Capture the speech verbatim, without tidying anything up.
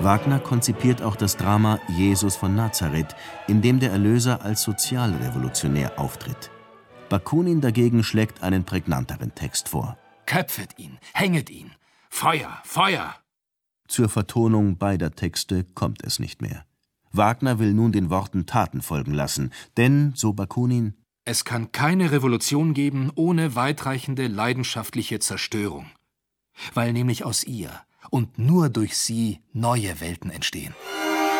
Wagner konzipiert auch das Drama »Jesus von Nazareth«, in dem der Erlöser als Sozialrevolutionär auftritt. Bakunin dagegen schlägt einen prägnanteren Text vor. »Köpfet ihn, hänget ihn! Feuer, Feuer!« Zur Vertonung beider Texte kommt es nicht mehr. Wagner will nun den Worten Taten folgen lassen, denn, so Bakunin, »Es kann keine Revolution geben ohne weitreichende leidenschaftliche Zerstörung, weil nämlich aus ihr und nur durch sie neue Welten entstehen.«